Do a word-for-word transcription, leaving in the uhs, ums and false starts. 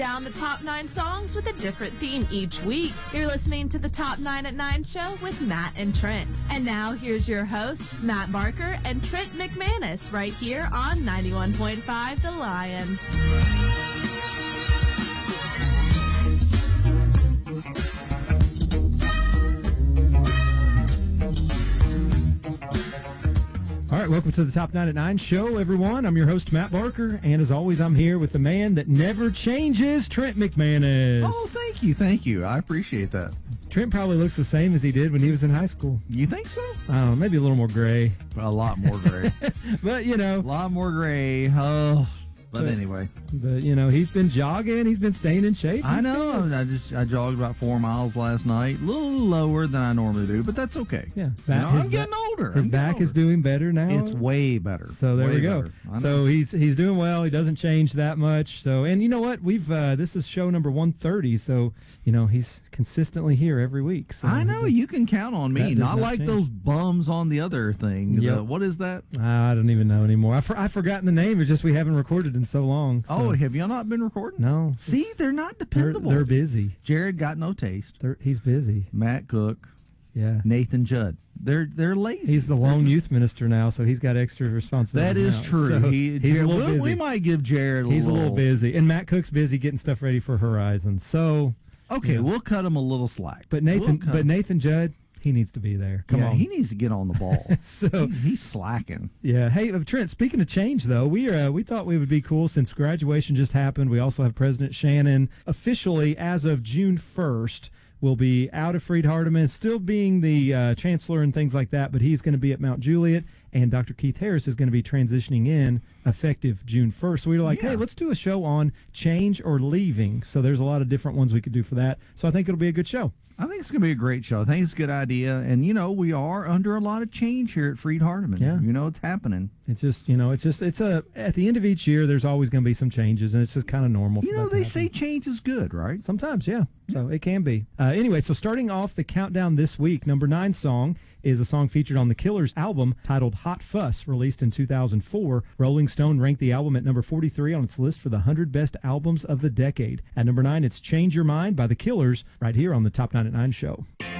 Down the top nine songs with a different theme each week. You're listening to the Top nine at nine show with Matt and Trent. And now here's your hosts, Matt Barker and Trent McManus, right here on ninety-one point five The Lion. All right, welcome to the Top nine at nine show, everyone. I'm your host, Matt Barker, and as always, I'm here with the man that never changes, Trent McManus. Oh, thank you, thank you. I appreciate that. Trent probably looks the same as he did when he was in high school. You think so? I don't know, maybe a little more gray. A lot more gray. But, you know. A lot more gray. Oh, but, but anyway. But, you know, he's been jogging. He's been staying in shape. He's I know. good. I just I jogged about four miles last night. A little lower than I normally do, but that's okay. Yeah. You know, his I'm getting ba- older. His I'm back older. is doing better now. It's way better. So there way we go. So he's he's doing well. He doesn't change that much. So and you know what? We've uh, this is show number one thirty. So you know he's consistently here every week. So I know you can count on me. That does Not, not like change. those bums on the other thing. Yep. The, what is that? I don't even know anymore. I for, I've forgotten the name. It's just we haven't recorded in so long. So. Oh, have y'all not been recording? No. See, they're not They're, dependable. they're busy. Jared got no taste. They're, he's busy. Matt Cook, Yeah. Nathan Judd. They're they're lazy. He's the lone youth minister now, so he's got extra responsibility. That is now. true. So he, he's Jared, a little we, busy. we might give Jared a he's little. a little busy, and Matt Cook's busy getting stuff ready for Horizon. So Okay, yeah. we'll cut him a little slack. But Nathan, We'll cut but him. Nathan Judd, he needs to be there. Come yeah, on, he needs to get on the ball. so he, he's slacking. yeah. Hey, uh, Trent. Speaking of change, though, we are uh, we thought we would be cool since graduation just happened. We also have President Shannon officially as of June first. Will be out of Freed-Hardeman, still being the uh, chancellor and things like that, but he's going to be at Mount Juliet, and Doctor Keith Harris is going to be transitioning in effective June first. So we were like, Yeah. hey, let's do a show on change or leaving. So there's a lot of different ones we could do for that. So I think it'll be a good show. I think it's going to be a great show. I think it's a good idea. And, you know, we are under a lot of change here at Freed-Hardeman. Yeah. You know, it's happening. It's just, you know, it's just, it's a, at the end of each year, there's always going to be some changes, and it's just kind of normal. You for know, that to they happen. say change is good, right? Sometimes, yeah. So it can be. Uh, anyway, so starting off the countdown this week, number nine song is a song featured on the Killers album titled Hot Fuss, released in two thousand four. Rolling Stone ranked the album at number forty-three on its list for the one hundred best albums of the decade. At number nine, it's Change Your Mind by the Killers, right here on the Top nine at nine show.